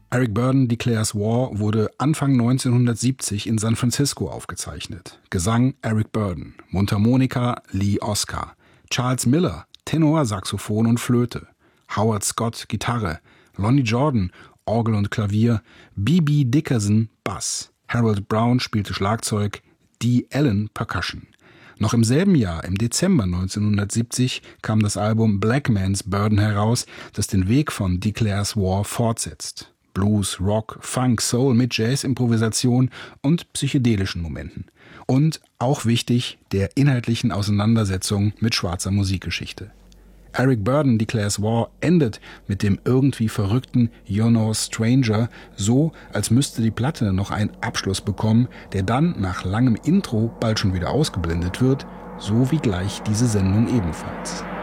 Eric Burdon Declares War wurde Anfang 1970 in San Francisco aufgezeichnet. Gesang Eric Burdon, Mundharmonika Lee Oskar, Charles Miller, Tenor, Saxophon und Flöte, Howard Scott, Gitarre, Lonnie Jordan, Orgel und Klavier, B.B. Dickerson, Bass, Harold Brown spielte Schlagzeug, Dee Allen Percussion. Noch im selben Jahr, im Dezember 1970, kam das Album Black Man's Burden heraus, das den Weg von Declares War fortsetzt. Blues, Rock, Funk, Soul mit Jazz-Improvisation und psychedelischen Momenten. Und, auch wichtig, der inhaltlichen Auseinandersetzung mit schwarzer Musikgeschichte. Eric Burdon Declares War endet mit dem irgendwie verrückten You're No Stranger, so als müsste die Platte noch einen Abschluss bekommen, der dann nach langem Intro bald schon wieder ausgeblendet wird, so wie gleich diese Sendung ebenfalls.